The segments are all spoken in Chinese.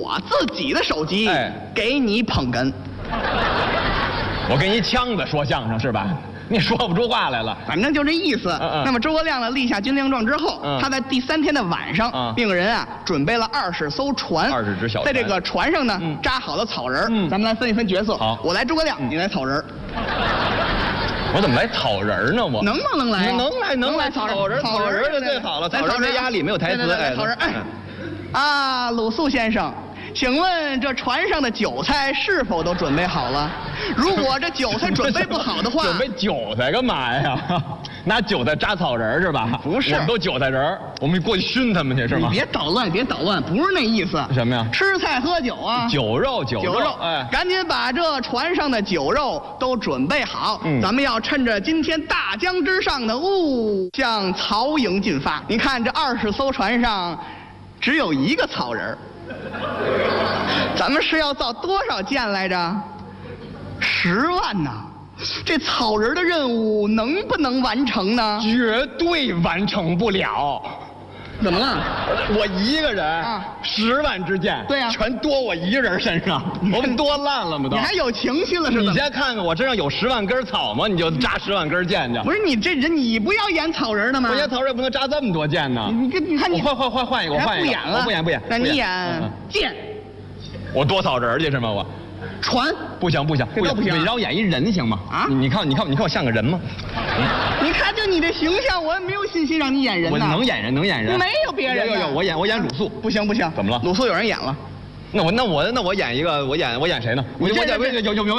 我自己的手机，给你捧哏。 我跟一腔子说相声是吧？你说不出话来了， 反正就这意思。那么诸葛亮呢立下军令状之后，他在第3天的晚上，命人啊准备了20艘船 ，20只小船， 在这个船上呢扎好了草人。咱们来分一分角色。好，我来诸葛亮，你来草人。 我怎么来草人呢？我能吗？能来？ 能来草人就最好了。草人没压力，没有台词。 草人，啊，鲁肃先生。请问这船上的韭菜是否都准备好了？如果这韭菜准备不好的话， 准备韭菜干嘛呀？拿韭菜扎草人是吧？ 不是， 我们都韭菜人，我们过去熏他们去是吗？ 你别捣乱，别捣乱，不是那意思。 什么呀？ 吃菜喝酒啊， 酒肉。 哎，赶紧把这船上的酒肉都准备好。咱们要趁着今天大江之上的雾，向曹营进发。您看这20艘船上，只有1个草人。咱们是要造多少舰来着？10万呐！这草人的任务能不能完成呢？ 绝对完成不了。 怎么了？ 我一个人啊，10万支箭， 对呀， 全多我一个人身上，我们多烂了吗？都。 你还有情绪了是吧？ 你先看看我身上有10万根草吗？你就扎10万根箭去。 不是你这人，你不要演草人的吗？ 我演草人也不能扎这么多箭呢。 你看你换一个，我换一个。 不演了， 不演。 那你演箭。我多草人去是吗？我。 船不行， 这都不行。 你让我演一人行吗？啊，你看我像个人吗？ 你看就你这形象，我没有信心让你演人。 我能演人。 没有别人。 有，我演鲁肃。 不行。 怎么了？ 鲁肃有人演了。 那我演一个，我演谁呢？我演一个，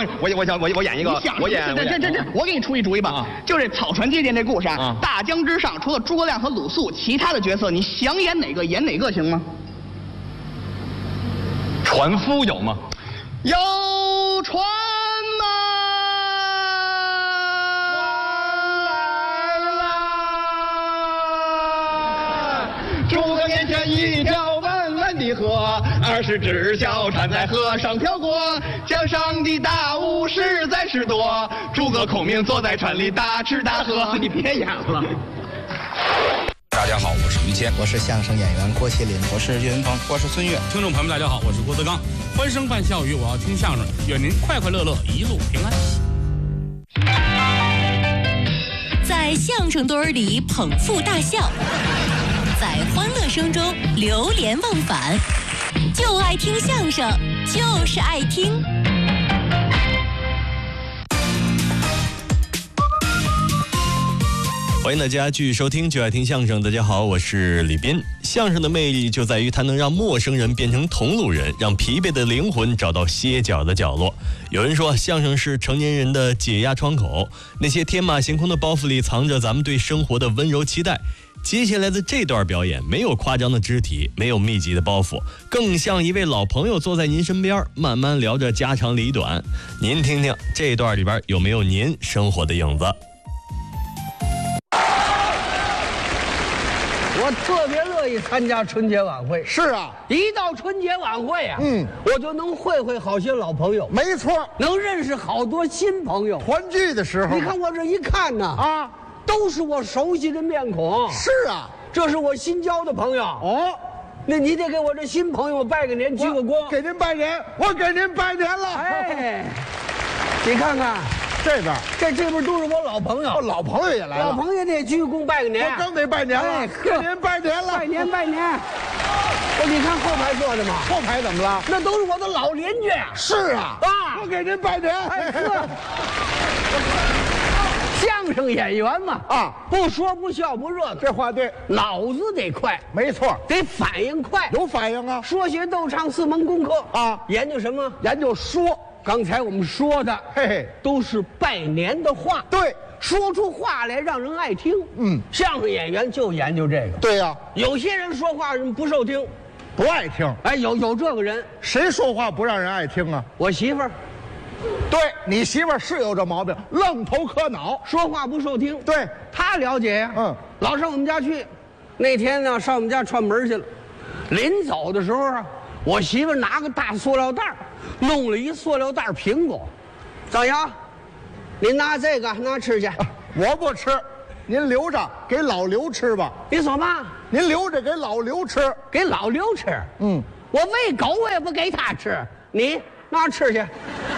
这，我给你出一主意吧。就这草船借箭这故事啊，大江之上除了诸葛亮和鲁肃，其他的角色你想演哪个演哪个行吗？ 船夫有吗？ 有船呐！诸葛面前一条弯弯的河，20只小船在河上飘过，江上的大雾实在是多。诸葛孔明坐在船里大吃大喝。你别演了。 大家好，我是于谦， 我是相声演员郭麒麟， 我是岳云鹏， 我是孙越。听众朋友们，大家好，我是郭德纲。欢声伴笑语，我要听相声，愿您快快乐乐，一路平安。 在相声堆里捧腹大笑，在欢乐声中流连忘返，就爱听相声，就是爱听。 欢迎大家继续收听就爱听相声。大家好，我是李斌。相声的魅力就在于它能让陌生人变成同路人，让疲惫的灵魂找到歇脚的角落。有人说相声是成年人的解压窗口，那些天马行空的包袱里藏着咱们对生活的温柔期待。接下来的这段表演没有夸张的肢体，没有密集的包袱，更像一位老朋友坐在您身边，慢慢聊着家长里短。您听听这段里边有没有您生活的影子？ 我特别乐意参加春节晚会。 是啊， 一到春节晚会啊，我就能会好些老朋友。 没错， 能认识好多新朋友。 团聚的时候， 你看我这一看呢，啊，都是我熟悉的面孔。 是啊， 这是我新交的朋友。哦，那你得给我这新朋友拜个年，鞠个躬。 给您拜年，我给您拜年了。 哎，你看看。 这边这边都是我老朋友， 老朋友也来了， 老朋友得鞠躬拜个年， 我刚得拜年了，给您拜年了， 拜年。你看后排坐的吗？ 后排怎么了？ 那都是我的老邻居。 是啊，我给您拜年。 相声演员嘛，不说不笑不热闹， 这话对， 脑子得快， 没错， 得反应快， 有反应啊。 说学逗唱4门功课啊，研究什么？ 研究说。 刚才我们说的，都是拜年的话。 对， 说出话来让人爱听。相声演员就研究这个。 对呀， 有些人说话人不受听， 不爱听。 哎，有这个人， 谁说话不让人爱听啊？ 我媳妇儿。 对，你媳妇儿是有这毛病，愣头磕脑， 说话不受听。 对， 她了解呀。老上我们家去，那天呢上我们家串门去了，临走的时候啊，我媳妇儿拿个大塑料袋弄了一塑料袋苹果，张扬，您拿这个拿吃去。 我不吃，您留着给老刘吃吧。 你说嘛？ 您留着给老刘吃， 给老刘吃。 我喂狗我也不给它吃，你拿吃去。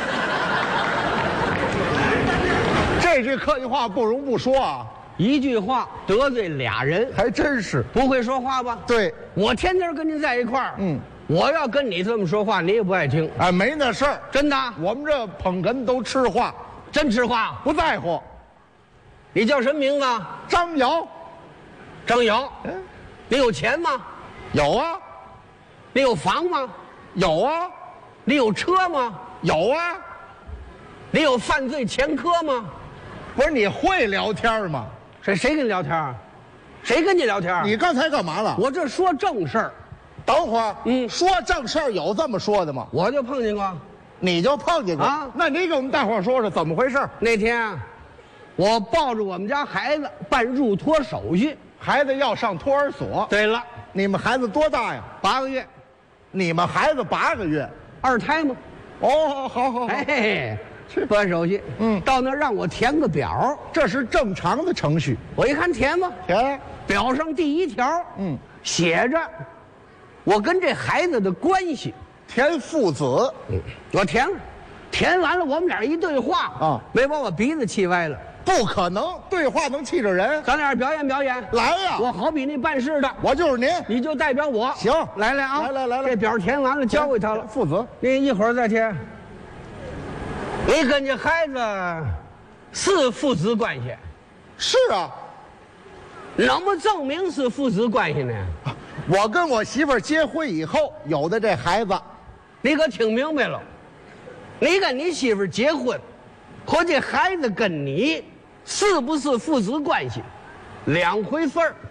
这句客气话不容不说啊， 一句话得罪俩人， 还真是。 不会说话吧？ 对， 我天天跟您在一块儿，我要跟你这么说话，你也不爱听。 哎，没那事儿， 真的。 我们这捧哏都吃话， 真吃话， 不在乎。 你叫什么名字？ 张瑶。 张瑶。你有钱吗？ 有啊。 你有房吗？ 有啊。 你有车吗？ 有啊。 你有犯罪前科吗？ 不是，你会聊天吗？ 谁跟你聊天？谁跟你聊天？ 你刚才干嘛了？ 我这说正事儿。 等会儿，说正事儿有这么说的吗？ 我就碰见过。 你就碰见过啊？ 那你给我们大伙儿说说怎么回事？ 那天，我抱着我们家孩子办入托手续， 孩子要上托儿所。 对了， 你们孩子多大呀 ？8个月。 你们孩子8个月 ，2胎吗？ 哦，好。 哎，办手续，到那儿让我填个表， 这是正常的程序。 我一看填吧， 填。 表上第1条，写着我跟这孩子的关系， 填父子。 我填了，填完了，我们俩一对话啊， 没把我鼻子气歪了。 不可能，对话能气着人。 咱俩表演表演， 来呀！ 我好比那办事的， 我就是您， 你就代表我。 行， 来啊， 来， 这表填完了，交给他了。 父子， 你一会儿再填。你跟这孩子是父子关系？ 是啊。 怎么证明是父子关系呢？ 我跟我媳妇儿结婚以后有的这孩子， 你可听明白了？你跟你媳妇儿结婚，和这孩子跟你是不是父子关系，两回事儿。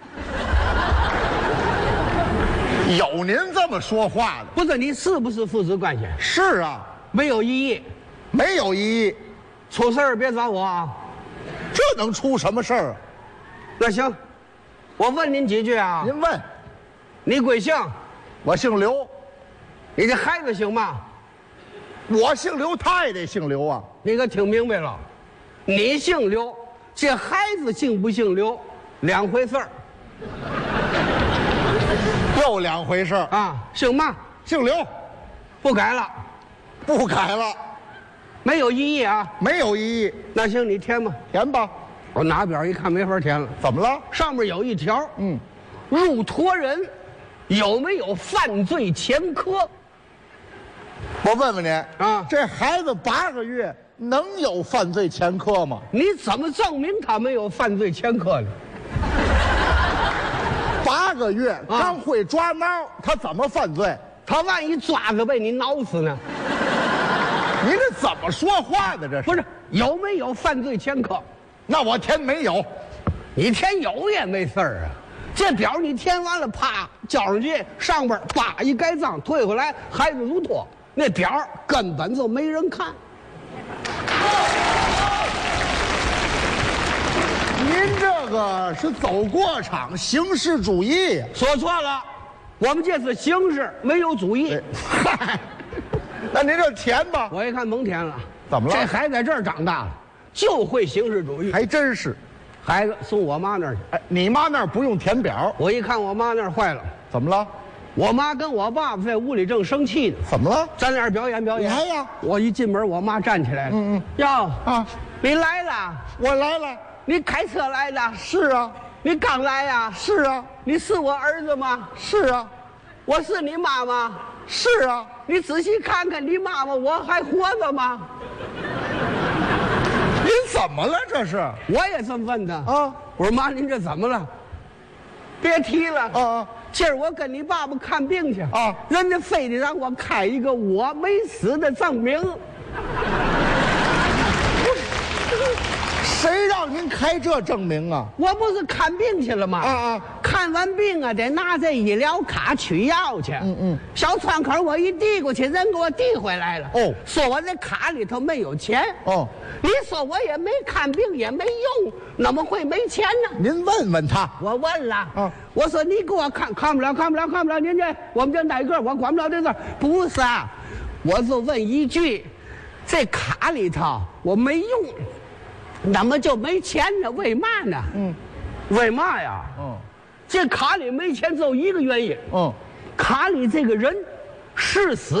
有您这么说话的？ 不是，你是不是父子关系？ 是啊。 没有异议。 没有异议。 出事儿别找我啊。 这能出什么事儿啊？ 那行，我问您几句啊。 您问。 你贵姓？ 我姓刘。 你这孩子姓嘛？ 我姓刘，他也得姓刘啊。 你可听明白了？你姓刘，这孩子姓不姓刘，两回事儿。 又两回事儿啊！姓嘛？ 姓刘。 不改了。 不改了。 没有异议啊？ 没有异议。 那行，你填吧。 填吧。 我拿表一看，没法填了。 怎么了？ 上面有一条，入托人有没有犯罪前科？ 我问问您啊， 这孩子8个月能有犯罪前科吗？ 你怎么证明他没有犯罪前科呢 ？8个月刚会抓挠，他怎么犯罪？ 他万一抓着被你挠死呢？ 您这怎么说话的？这是不是有没有犯罪前科？ 那我填没有。 你填有也没事儿啊。这表你填完了，啪交上去，上边叭一盖章，退回来，孩子入托。那表根本就没人看。 您这个是走过场，形式主义。 说错了，我们这是形式，没有主义。 那您就填吧。 我一看甭填了。 怎么了？ 这孩子在这儿长大了，就会形式主义。 还真是。 孩子送我妈那儿去。 哎，你妈那儿不用填表。 我一看我妈那儿坏了。 怎么了？ 我妈跟我爸爸在屋里正生气呢。 怎么了？ 咱俩表演表演。 来呀！ 我一进门，我妈站起来了。哟啊，你来了？ 我来了。 你开车来的？ 是啊。 你刚来呀？ 是啊。 你是我儿子吗？ 是啊。 我是你妈妈？ 是啊。 你仔细看看，你妈妈我还活着吗？ 您怎么了？这是？ 我也这么问他啊。 我说妈，您这怎么了？别提了啊！ 今儿我跟你爸爸看病去啊， 人家非得让我开一个我没死的证明。 谁让您开这证明啊？ 我不是看病去了吗？ 啊！ 看完病啊，得拿这医疗卡取药去。小窗口我一递过去，人给我递回来了。 哦， 说我这卡里头没有钱。 哦， 你说我也没看病也没用，怎么会没钱呢？ 您问问他。 我问了。我说你给我看不了。您这我们这哪个我管不了这事。不是啊，我就问一句，这卡里头我没用。怎么就没钱呢？为嘛呢？为嘛呀？这卡里没钱只有一个原因。卡里这个人誓死